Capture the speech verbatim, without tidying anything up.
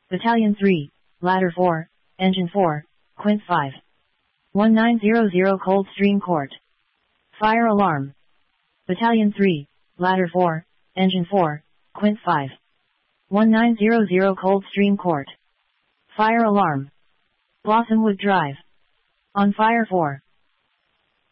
Battalion three, Ladder four, Engine four, Quint five. nineteen hundred Coldstream Court. Fire alarm. Battalion three, Ladder four, Engine four, Quint five. nineteen hundred Coldstream Court. Fire alarm. Blossomwood Drive. On fire for